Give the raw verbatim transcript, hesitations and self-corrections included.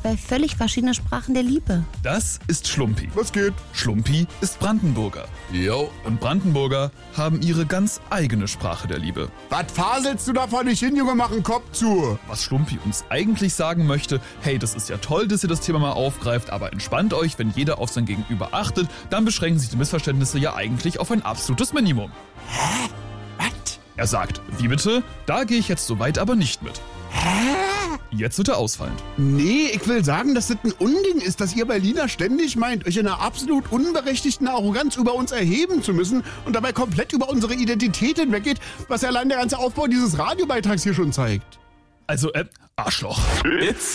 zwei völlig verschiedene Sprachen der Liebe. Das ist Schlumpi. Was geht? Schlumpi ist Brandenburger. Jo. Und Brandenburger haben ihre ganz eigene Sprache der Liebe. Was faselst du da vor dich hin, Junge? Mach einen Kopf zu. Was Schlumpi uns eigentlich sagen möchte, hey, das ist ja toll, dass ihr das Thema mal aufgreift, aber entspannt euch, wenn jeder auf sein Gegenüber achtet, dann beschränken sich die Missverständnisse ja eigentlich auf ein absolutes Minimum. Hä? Was? Er sagt, wie bitte? Da gehe ich jetzt so weit aber nicht mit. Hä? Jetzt wird er ausfallend. Nee, ich will sagen, dass das ein Unding ist, dass ihr Berliner ständig meint, euch in einer absolut unberechtigten Arroganz über uns erheben zu müssen und dabei komplett über unsere Identität hinweggeht, was ja allein der ganze Aufbau dieses Radiobeitrags hier schon zeigt. Also, äh, Arschloch. It's